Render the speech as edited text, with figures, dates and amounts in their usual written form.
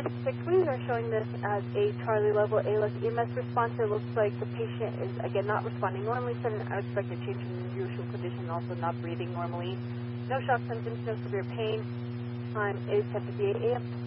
10-6 readings are showing this as a Charlie level ALS EMS response. It looks like the patient is, again, not responding normally, sudden unexpected change in usual condition, also not breathing normally. No shock symptoms, no severe pain. Time is 10:58 a.m.